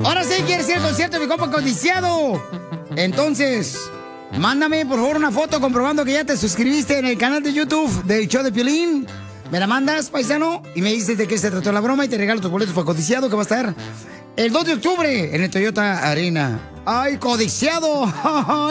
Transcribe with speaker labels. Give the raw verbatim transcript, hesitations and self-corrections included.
Speaker 1: Ahora sí quieres ir al concierto de mi compa Codiciado. Entonces, mándame por favor una foto comprobando que ya te suscribiste en el canal de YouTube del show de Piolín. Me la mandas, paisano, y me dices de qué se trató la broma y te regalo tus boletos para Codiciado, que va a estar el dos de octubre en el Toyota Arena. ¡Ay, Codiciado!